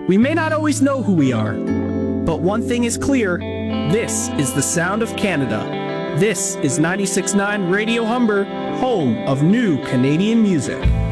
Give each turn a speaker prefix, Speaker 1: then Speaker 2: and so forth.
Speaker 1: We may not always know who we are, but one thing is clear. This is the sound of Canada. This is 96.9 Radio Humber, home of new Canadian music.